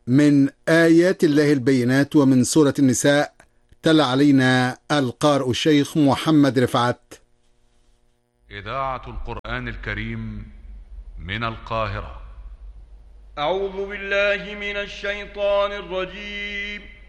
من آيات الله البينات ومن سورة النساء. تلا علينا القارئ الشيخ محمد رفعت. إذاعة القرآن الكريم من القاهرة. أعوذ بالله من الشيطان الرجيم.